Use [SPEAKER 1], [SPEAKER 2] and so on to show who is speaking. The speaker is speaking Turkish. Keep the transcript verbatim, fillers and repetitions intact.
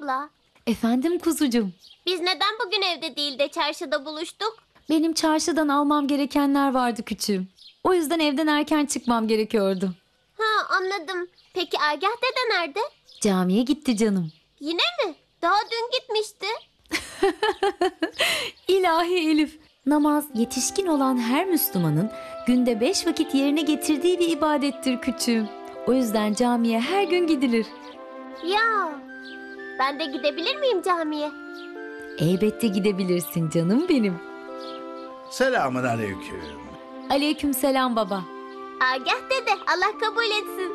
[SPEAKER 1] abla,
[SPEAKER 2] Efendim kuzucuğum.
[SPEAKER 1] biz neden bugün evde değil de çarşıda buluştuk?
[SPEAKER 2] Benim çarşıdan almam gerekenler vardı küçüğüm. O yüzden evden erken çıkmam gerekiyordu.
[SPEAKER 1] Ha, anladım. Peki Agah dede nerede?
[SPEAKER 2] Camiye gitti canım.
[SPEAKER 1] Yine mi? Daha dün gitmişti.
[SPEAKER 2] İlahi Elif. Namaz yetişkin olan her Müslümanın günde beş vakit yerine getirdiği bir ibadettir küçüğüm. O yüzden camiye her gün gidilir.
[SPEAKER 1] Ya, ben de gidebilir miyim camiye?
[SPEAKER 2] Elbette gidebilirsin canım benim.
[SPEAKER 3] Selamun aleyküm.
[SPEAKER 2] Aleykümselam baba.
[SPEAKER 1] Agah dede, Allah kabul etsin.